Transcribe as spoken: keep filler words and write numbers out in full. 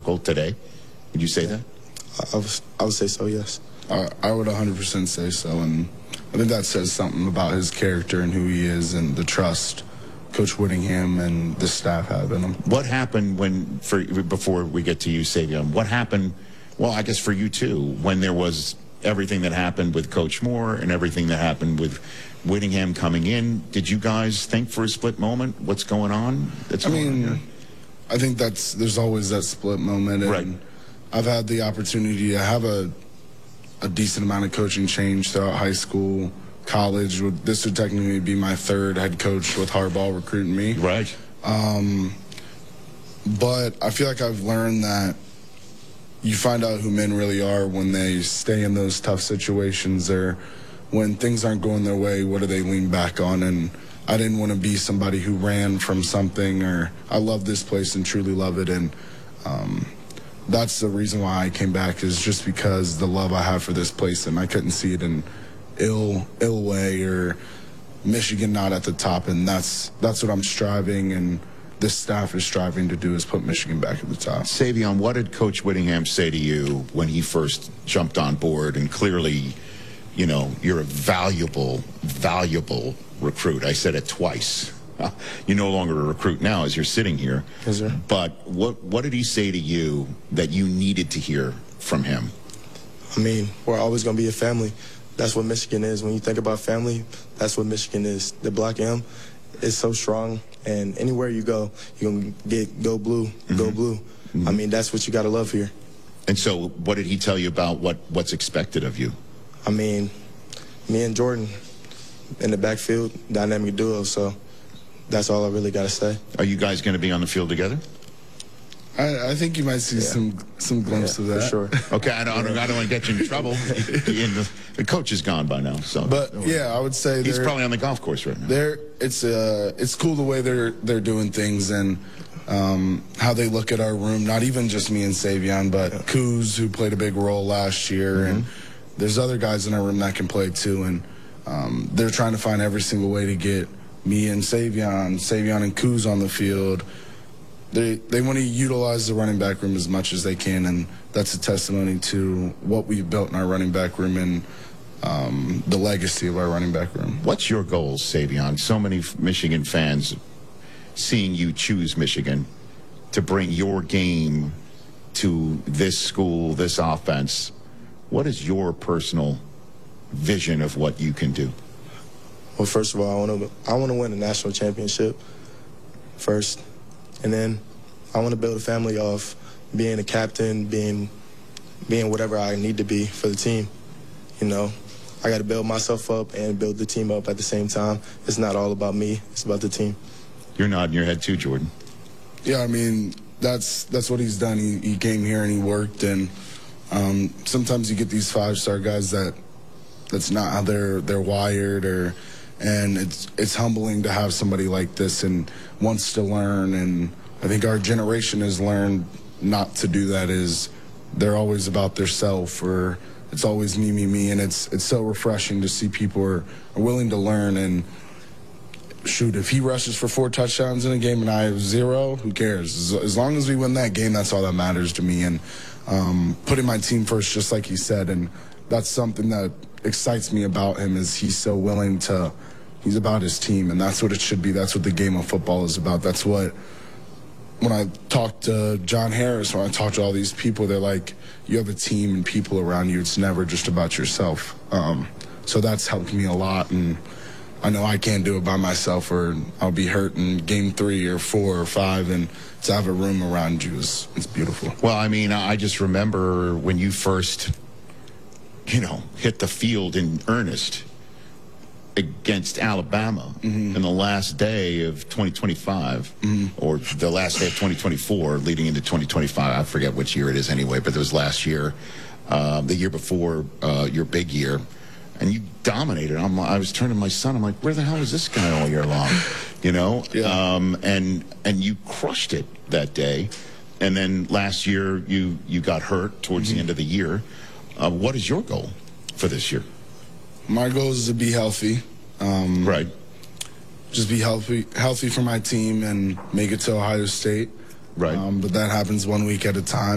difficult today. Would you say that? I, I, was, I would say so, yes. I, I would one hundred percent say so, and I think that says something about his character and who he is and the trust Coach Whittingham and the staff have in him. What happened when, for before we get to you, Savion, what happened, well, I guess for you too, when there was everything that happened with Coach Moore and everything that happened with Whittingham coming in? Did you guys think for a split moment, what's going on? That's I going mean, on here? I think that's, there's always that split moment, and right. I've had the opportunity to have a a decent amount of coaching change throughout high school, college. This would technically be my third head coach with Harbaugh recruiting me. Right. Um, but I feel like I've learned that you find out who men really are when they stay in those tough situations, or when things aren't going their way, what do they lean back on? And I didn't want to be somebody who ran from something, or I love this place and truly love it. And um, that's the reason why I came back, is just because the love I have for this place, and I couldn't see it in ill ill way or Michigan not at the top, and that's that's what I'm striving, and this staff is striving to do, is put Michigan back at the top. Savion, what did Coach Whittingham say to you when he first jumped on board? And clearly, you know, you're a valuable, valuable recruit. I said it twice. You're no longer a recruit now as you're sitting here. Yes, sir. But what what did he say to you that you needed to hear from him? I mean, we're always going to be a family. That's what Michigan is. When you think about family, that's what Michigan is. The Black M is so strong, and anywhere you go, you're going to get go blue, mm-hmm. go blue. Mm-hmm. I mean, that's what you got to love here. And so what did he tell you about what, what's expected of you? I mean, me and Jordan in the backfield, dynamic duo, so that's all I really got to say. Are you guys going to be on the field together? I, I think you might see yeah. some some glimpse yeah, of that. For sure. Okay, I don't, I don't want to get you in trouble. the, the coach is gone by now, so. But yeah, I would say he's probably on the golf course right now. They're it's uh it's cool the way they're they're doing things, and um, how they look at our room. Not even just me and Savion, but yeah. Kuz, who played a big role last year, mm-hmm. and there's other guys in our room that can play too, and um, they're trying to find every single way to get me and Savion, Savion and Kuz on the field. They they want to utilize the running back room as much as they can, and that's a testimony to what we've built in our running back room and um, the legacy of our running back room. What's your goals, Savion? So many Michigan fans seeing you choose Michigan to bring your game to this school, this offense. What is your personal vision of what you can do? Well, first of all, I want to I want to win a national championship first. And then I want to build a family off being a captain, being being whatever I need to be for the team. You know, I got to build myself up and build the team up at the same time. It's not all about me. It's about the team. You're nodding your head too, Jordan. Yeah, I mean, that's that's what he's done. He, he came here and he worked. And um, sometimes you get these five-star guys that that's not how they're, they're wired, or – and it's it's humbling to have somebody like this and wants to learn. And I think our generation has learned not to do that. Is they're always about their self, or it's always me, me, me. And it's it's so refreshing to see people are, are willing to learn. And shoot, if he rushes for four touchdowns in a game and I have zero, who cares? As, as long as we win that game, that's all that matters to me. And um, putting my team first, just like he said, and that's something that excites me about him, is he's so willing to, he's about his team, and that's what it should be. That's what the game of football is about. That's what, when I talk to John Harris, when I talk to all these people, they're like, you have a team and people around you. It's never just about yourself. Um, so that's helped me a lot, and I know I can't do it by myself, or I'll be hurt in game three or four or five, and to have a room around you is it's beautiful. Well, I mean, I just remember when you first, you know, hit the field in earnest against Alabama mm-hmm. in the last day of twenty twenty-five, mm-hmm. or the last day of twenty twenty-four, leading into twenty twenty-five. I forget which year it is anyway, but it was last year, uh, the year before uh, your big year, and you dominated. I'm, I was turning to my son. I'm like, where the hell is this guy all year long? You know, yeah. um, and and you crushed it that day. And then last year you you got hurt towards mm-hmm. the end of the year. Uh, what is your goal for this year? My goal is to be healthy. Um, right. Just be healthy, healthy for my team and make it to Ohio State. Right. Um, but that happens one week at a time.